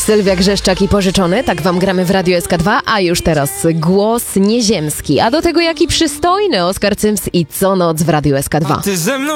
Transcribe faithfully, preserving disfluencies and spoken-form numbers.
Sylwia Grzeszczak i Pożyczony, tak wam gramy w Radiu S K dwa, a już teraz głos nieziemski, a do tego jaki przystojny Oskar Cyms i Co noc w Radiu S K dwa. Ty ze mną